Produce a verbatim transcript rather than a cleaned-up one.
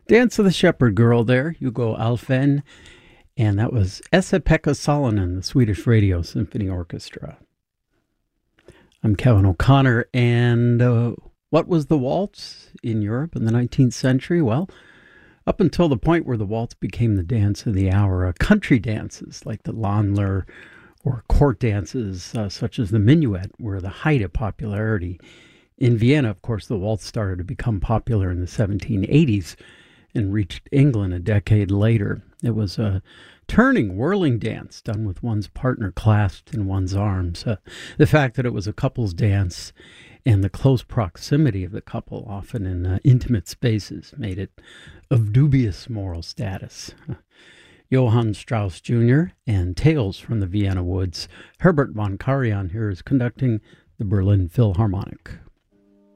Dance of the Shepherd Girl there, Hugo Alfen, and that was Esa-Pekka Salonen, the Swedish Radio Symphony Orchestra. I'm Kevin O'Connor, and uh, what was the waltz in Europe in the nineteenth century? Well, up until the point where the waltz became the dance of the hour, uh, country dances like the Landler or court dances uh, such as the minuet were the height of popularity. In Vienna, of course, the waltz started to become popular in the seventeen eighties and reached England a decade later. It was a turning, whirling dance done with one's partner clasped in one's arms. Uh, the fact that it was a couple's dance and the close proximity of the couple, often in uh, intimate spaces, made it of dubious moral status. Uh, Johann Strauss Junior and Tales from the Vienna Woods. Herbert von Karajan here is conducting the Berlin Philharmonic.